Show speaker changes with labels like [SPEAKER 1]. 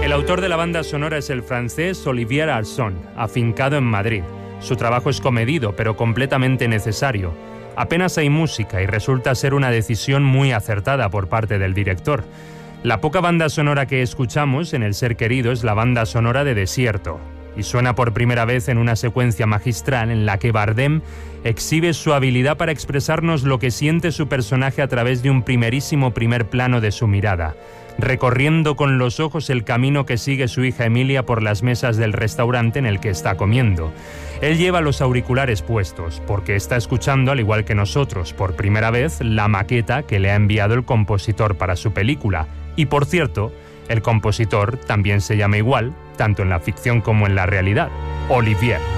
[SPEAKER 1] El autor de la banda sonora es el francés Olivier Arson, afincado en Madrid. Su trabajo es comedido, pero completamente necesario. Apenas hay música y resulta ser una decisión muy acertada por parte del director. La poca banda sonora que escuchamos en El Ser Querido es la banda sonora de Desierto, y suena por primera vez en una secuencia magistral en la que Bardem exhibe su habilidad para expresarnos lo que siente su personaje a través de un primerísimo primer plano de su mirada, recorriendo con los ojos el camino que sigue su hija Emilia por las mesas del restaurante en el que está comiendo. Él lleva los auriculares puestos porque está escuchando, al igual que nosotros, por primera vez, la maqueta que le ha enviado el compositor para su película. Y por cierto, el compositor también se llama igual, tanto en la ficción como en la realidad, Olivier.